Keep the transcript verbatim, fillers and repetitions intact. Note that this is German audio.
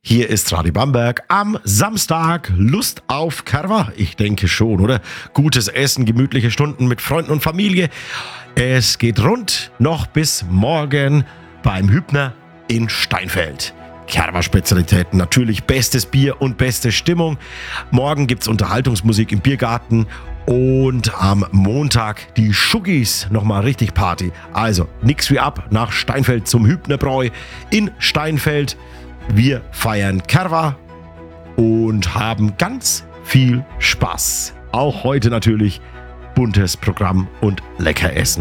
Hier ist Radio Bamberg am Samstag. Lust auf Kerwa? Ich denke schon, oder? Gutes Essen, gemütliche Stunden mit Freunden und Familie. Es geht rund noch bis morgen beim Hübner in Steinfeld. Kerwa-Spezialitäten, natürlich bestes Bier und beste Stimmung. Morgen gibt's Unterhaltungsmusik im Biergarten und am Montag die Schuggis, nochmal richtig Party. Also nix wie ab nach Steinfeld zum Hübnerbräu in Steinfeld. Wir feiern Kerwa und haben ganz viel Spaß. Auch heute natürlich buntes Programm und lecker Essen.